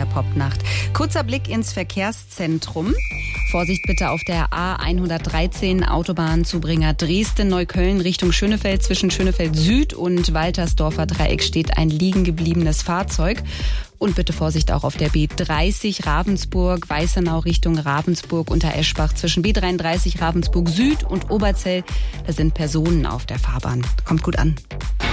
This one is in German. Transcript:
der Popnacht. Kurzer Blick ins Verkehrszentrum. Vorsicht bitte auf der A113 Autobahnzubringer Dresden-Neukölln Richtung Schönefeld. Zwischen Schönefeld Süd und Waltersdorfer Dreieck steht ein liegen gebliebenes Fahrzeug. Und bitte Vorsicht auch auf der B30 Ravensburg, Weißenau Richtung Ravensburg unter Eschbach. Zwischen B33 Ravensburg Süd und Oberzell, da sind Personen auf der Fahrbahn. Kommt gut an.